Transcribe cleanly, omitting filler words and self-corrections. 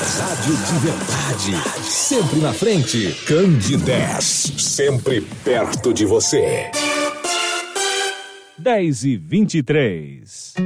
Rádio de verdade, sempre na frente. Candidez, sempre perto de você. 10h23.